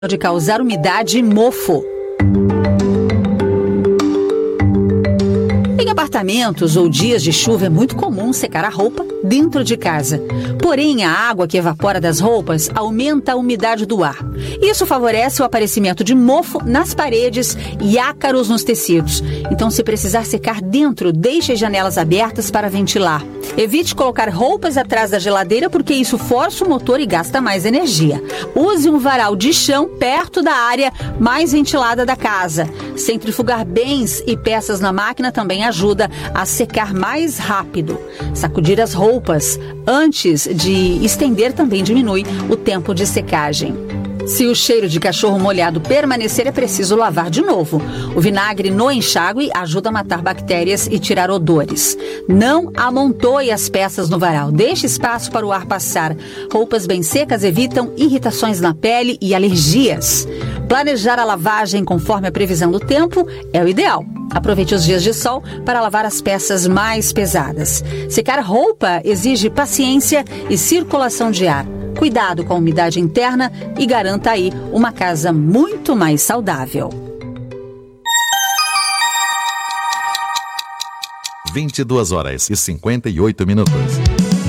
de causar umidade e mofo. Em apartamentos ou dias de chuva é muito comum secar a roupa dentro de casa. Porém, a água que evapora das roupas aumenta a umidade do ar. Isso favorece o aparecimento de mofo nas paredes e ácaros nos tecidos. Então, se precisar secar dentro, deixe as janelas abertas para ventilar. Evite colocar roupas atrás da geladeira porque isso força o motor e gasta mais energia. Use um varal de chão perto da área mais ventilada da casa. Centrifugar bens e peças na máquina também ajuda a secar mais rápido. Sacudir as roupas antes de estender também diminui o tempo de secagem. Se o cheiro de cachorro molhado permanecer, é preciso lavar de novo. O vinagre no enxágue ajuda a matar bactérias e tirar odores. Não amontoe as peças no varal. Deixe espaço para o ar passar. Roupas bem secas evitam irritações na pele e alergias. Planejar a lavagem conforme a previsão do tempo é o ideal. Aproveite os dias de sol para lavar as peças mais pesadas. Secar roupa exige paciência e circulação de ar. Cuidado com a umidade interna e garanta aí uma casa muito mais saudável. 22 horas e 58 minutos.